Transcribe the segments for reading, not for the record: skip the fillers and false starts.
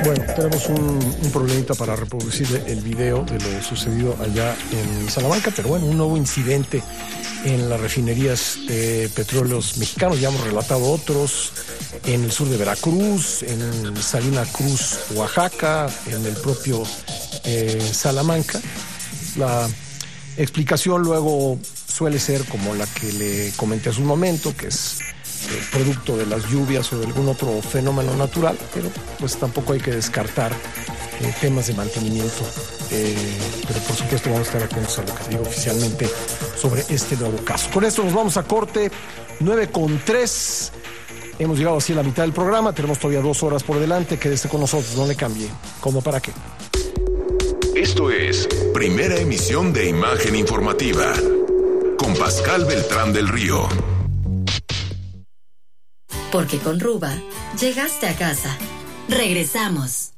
Bueno, tenemos un problemita para reproducir el video de lo sucedido allá en Salamanca, pero bueno, un nuevo incidente en las refinerías de petróleos mexicanos. Ya hemos relatado otros en el sur de Veracruz, en Salina Cruz, Oaxaca, en el propio Salamanca. La explicación luego suele ser como la que le comenté hace un momento, que es producto de las lluvias o de algún otro fenómeno natural, pero pues tampoco hay que descartar temas de mantenimiento, pero por supuesto vamos a estar atentos a lo que se diga oficialmente sobre este nuevo caso. Con esto nos vamos a corte, 9:03. Hemos llegado así a la mitad del programa, tenemos todavía 2 horas por delante. Quédese con nosotros, no le cambie. ¿Cómo para qué? Esto es Primera Emisión de Imagen Informativa con Pascal Beltrán del Río. Porque con Ruba llegaste a casa. Regresamos.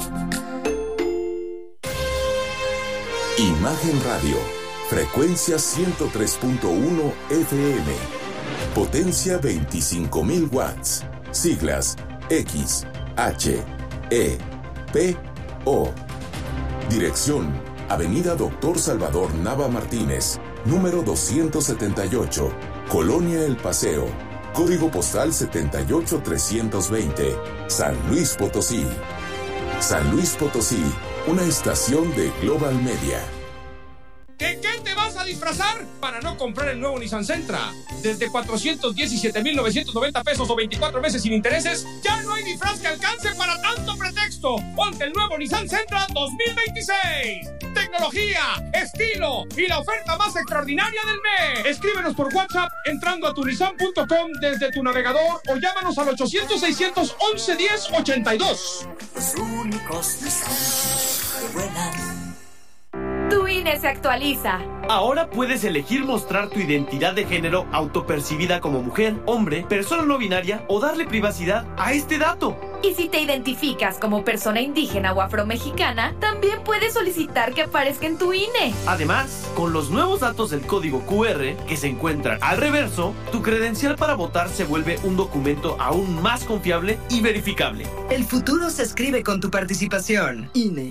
Imagen Radio, frecuencia 103.1 FM, potencia 25.000 watts, siglas X, H, E, P, O. Dirección, Avenida Doctor Salvador Nava Martínez, número 278, Colonia El Paseo, código postal 78320, San Luis Potosí. San Luis Potosí, una estación de Global Media. ¿De qué te vas a disfrazar para no comprar el nuevo Nissan Sentra? Desde 417,990 pesos o 24 meses sin intereses, ya no hay disfraz que alcance para tanto pretexto. Ponte el nuevo Nissan Sentra 2026. Tecnología, estilo y la oferta más extraordinaria del mes. Escríbenos por WhatsApp entrando a tunisan.com desde tu navegador o llámanos al 800-611-1082. Los únicos Nissan que vuelan. Tu INE se actualiza. Ahora puedes elegir mostrar tu identidad de género autopercibida como mujer, hombre, persona no binaria o darle privacidad a este dato. Y si te identificas como persona indígena o afromexicana, también puedes solicitar que aparezca en tu INE. Además, con los nuevos datos del código QR que se encuentran al reverso, tu credencial para votar se vuelve un documento aún más confiable y verificable. El futuro se escribe con tu participación. INE.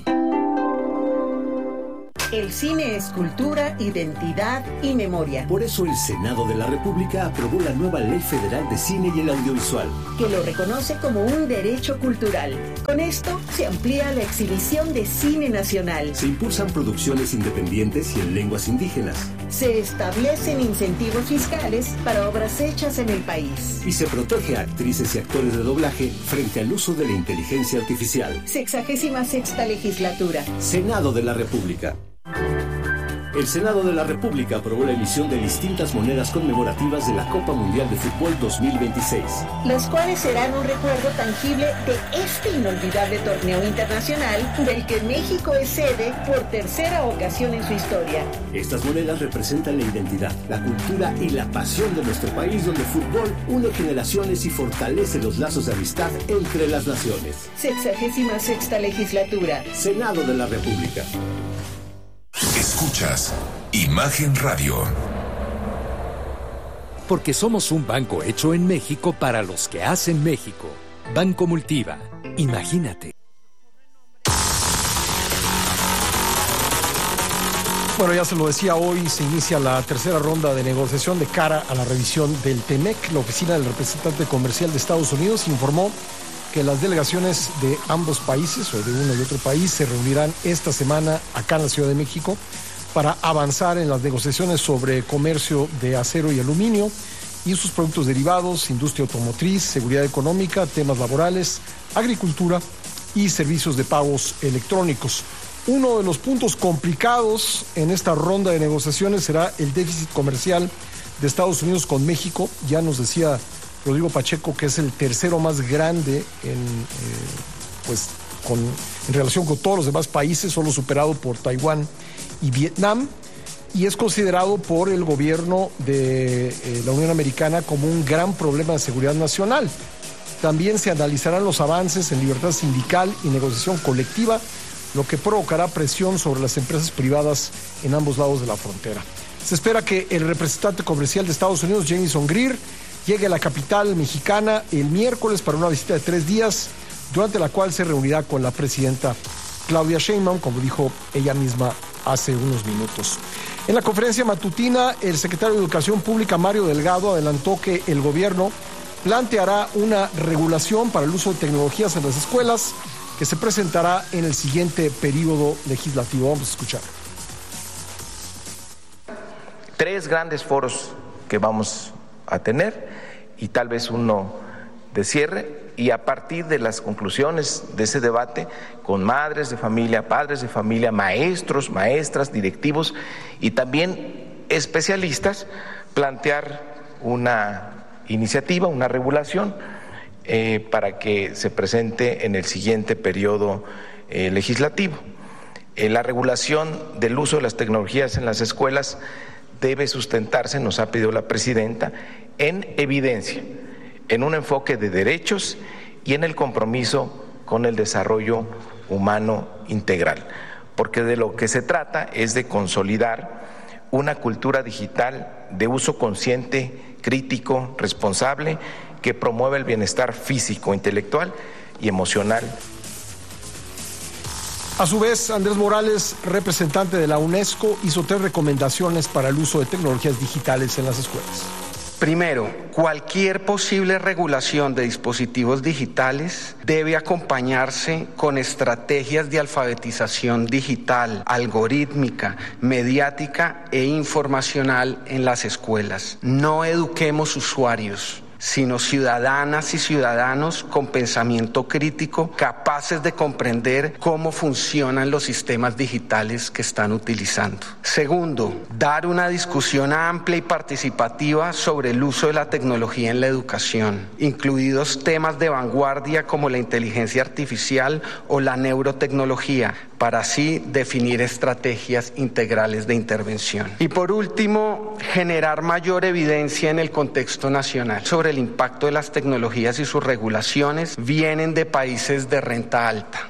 El cine es cultura, identidad y memoria. Por eso el Senado de la República aprobó la nueva Ley Federal de Cine y el Audiovisual, que lo reconoce como un derecho cultural. Con esto se amplía la exhibición de cine nacional. Se impulsan producciones independientes y en lenguas indígenas. Se establecen incentivos fiscales para obras hechas en el país. Y se protege a actrices y actores de doblaje frente al uso de la inteligencia artificial. 66ª legislatura. Senado de la República. El Senado de la República aprobó la emisión de distintas monedas conmemorativas de la Copa Mundial de Fútbol 2026. Las cuales serán un recuerdo tangible de este inolvidable torneo internacional del que México es sede por tercera ocasión en su historia. Estas monedas representan la identidad, la cultura y la pasión de nuestro país, donde el fútbol une generaciones y fortalece los lazos de amistad entre las naciones. 66ª legislatura. Senado de la República. Escuchas Imagen Radio. Porque somos un banco hecho en México para los que hacen México. Banco Multiva. Imagínate. Bueno, ya se lo decía, hoy se inicia la tercera ronda de negociación de cara a la revisión del TEMEC. La oficina del representante comercial de Estados Unidos informó que las delegaciones de ambos países, o de uno y otro país, se reunirán esta semana acá en la Ciudad de México para avanzar en las negociaciones sobre comercio de acero y aluminio y sus productos derivados, industria automotriz, seguridad económica, temas laborales, agricultura y servicios de pagos electrónicos. Uno de los puntos complicados en esta ronda de negociaciones será el déficit comercial de Estados Unidos con México. Ya nos decía Rodrigo Pacheco que es el tercero más grande en relación con todos los demás países, solo superado por Taiwán y Vietnam, y es considerado por el gobierno de la Unión Americana como un gran problema de seguridad nacional. También se analizarán los avances en libertad sindical y negociación colectiva, lo que provocará presión sobre las empresas privadas en ambos lados de la frontera. Se espera que el representante comercial de Estados Unidos, Jamieson Greer, llegue a la capital mexicana el miércoles para una visita de 3 días, durante la cual se reunirá con la presidenta Claudia Sheinbaum, como dijo ella misma hace unos minutos. En la conferencia matutina, el secretario de Educación Pública, Mario Delgado, adelantó que el gobierno planteará una regulación para el uso de tecnologías en las escuelas que se presentará en el siguiente periodo legislativo. Vamos a escuchar. 3 grandes foros que vamos a tener y tal vez uno de cierre, y a partir de las conclusiones de ese debate con madres de familia, padres de familia, maestros, maestras, directivos y también especialistas, plantear una iniciativa, una regulación para que se presente en el siguiente periodo legislativo. La regulación del uso de las tecnologías en las escuelas debe sustentarse, nos ha pedido la presidenta, en evidencia, en un enfoque de derechos y en el compromiso con el desarrollo humano integral, porque de lo que se trata es de consolidar una cultura digital de uso consciente, crítico, responsable, que promueve el bienestar físico, intelectual y emocional. A su vez, Andrés Morales, representante de la UNESCO, hizo 3 recomendaciones para el uso de tecnologías digitales en las escuelas. Primero, cualquier posible regulación de dispositivos digitales debe acompañarse con estrategias de alfabetización digital, algorítmica, mediática e informacional en las escuelas. No eduquemos usuarios, sino ciudadanas y ciudadanos con pensamiento crítico, capaces de comprender cómo funcionan los sistemas digitales que están utilizando. Segundo, dar una discusión amplia y participativa sobre el uso de la tecnología en la educación, incluidos temas de vanguardia como la inteligencia artificial o la neurotecnología, para así definir estrategias integrales de intervención. Y por último, generar mayor evidencia en el contexto nacional sobre el impacto de las tecnologías y sus regulaciones vienen de países de renta alta.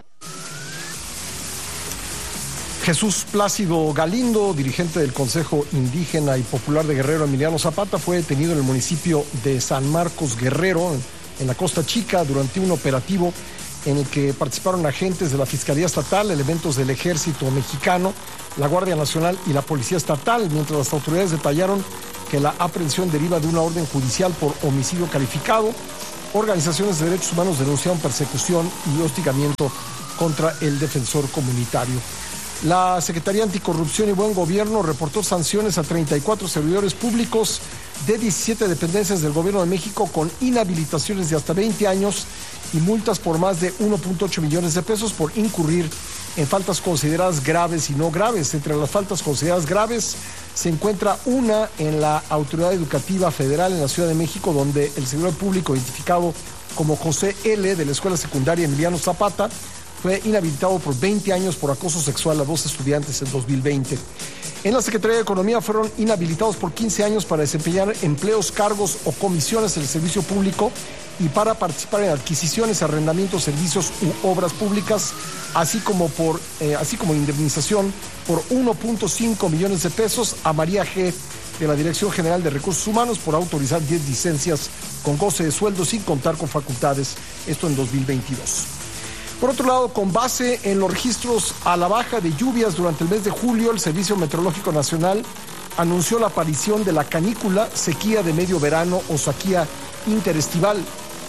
Jesús Plácido Galindo, dirigente del Consejo Indígena y Popular de Guerrero Emiliano Zapata, fue detenido en el municipio de San Marcos Guerrero, en la Costa Chica, durante un operativo en el que participaron agentes de la Fiscalía Estatal, elementos del Ejército Mexicano, la Guardia Nacional y la Policía Estatal, mientras las autoridades detallaron que la aprehensión deriva de una orden judicial por homicidio calificado. Organizaciones de derechos humanos denunciaron persecución y hostigamiento contra el defensor comunitario. La Secretaría Anticorrupción y Buen Gobierno reportó sanciones a 34 servidores públicos de 17 dependencias del Gobierno de México con inhabilitaciones de hasta 20 años y multas por más de 1.8 millones de pesos por incurrir en faltas consideradas graves y no graves. Entre las faltas consideradas graves se encuentra una en la Autoridad Educativa Federal en la Ciudad de México, donde el servidor público identificado como José L. de la Escuela Secundaria Emiliano Zapata fue inhabilitado por 20 años por acoso sexual a 2 estudiantes en 2020. En la Secretaría de Economía fueron inhabilitados por 15 años para desempeñar empleos, cargos o comisiones en el servicio público y para participar en adquisiciones, arrendamientos, servicios u obras públicas, así como indemnización por 1.5 millones de pesos a María G. de la Dirección General de Recursos Humanos por autorizar 10 licencias con goce de sueldo sin contar con facultades, esto en 2022. Por otro lado, con base en los registros a la baja de lluvias durante el mes de julio, el Servicio Meteorológico Nacional anunció la aparición de la canícula, sequía de medio verano o sequía interestival.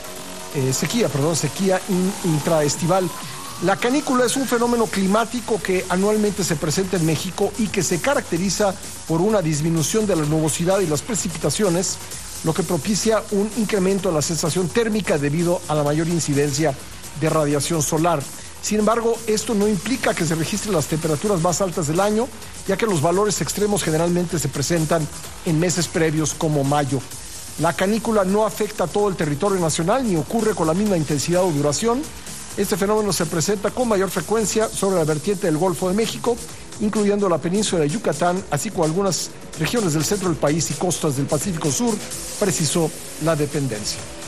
Sequía intraestival. La canícula es un fenómeno climático que anualmente se presenta en México y que se caracteriza por una disminución de la nubosidad y las precipitaciones, lo que propicia un incremento en la sensación térmica debido a la mayor incidencia de radiación solar. Sin embargo, esto no implica que se registren las temperaturas más altas del año, ya que los valores extremos generalmente se presentan en meses previos como mayo. La canícula no afecta a todo el territorio nacional ni ocurre con la misma intensidad o duración. Este fenómeno se presenta con mayor frecuencia sobre la vertiente del Golfo de México, incluyendo la península de Yucatán, así como algunas regiones del centro del país y costas del Pacífico Sur, precisó la dependencia.